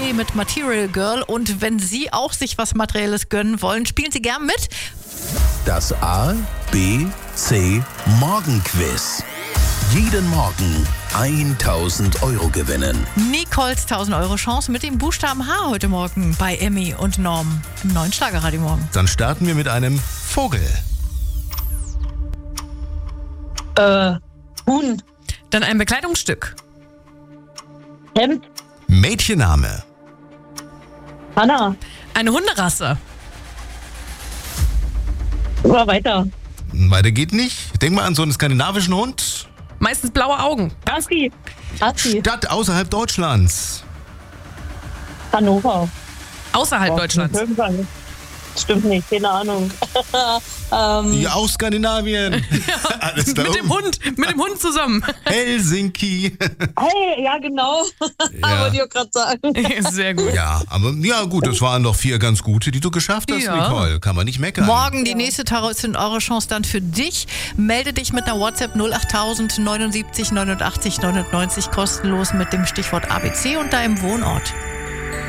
ABC mit Material Girl. Und wenn Sie auch sich was Materielles gönnen wollen, spielen Sie gern mit. Das A, B, C Morgenquiz. Jeden Morgen 1.000 Euro gewinnen. Nicoles 1.000 Euro Chance mit dem Buchstaben H heute Morgen bei Emmy und Norm im neuen Schlagerradio morgen. Dann starten wir mit einem Vogel. Huhn. Dann ein Bekleidungsstück. Hemd. Mädchenname. Hanna. Eine Hunderasse. Oder weiter. Weiter geht nicht. Denk mal an so einen skandinavischen Hund. Meistens blaue Augen. Husky. Husky. Stadt außerhalb Deutschlands. Hannover. Außerhalb Deutschlands. Stimmt nicht, keine Ahnung. Ja, aus Skandinavien. Alles da Mit dem Hund zusammen. Helsinki. Hey, ja genau. Ja. Wollte ich auch gerade sagen. Sehr gut. Ja, aber ja gut, das waren doch 4 ganz gute, die du geschafft hast, Ja. Nicole. Kann man nicht meckern. Morgen die nächste 1.000 Euro Chance dann für dich. Melde dich mit einer WhatsApp 08000 79 89 99 kostenlos mit dem Stichwort ABC und deinem Wohnort.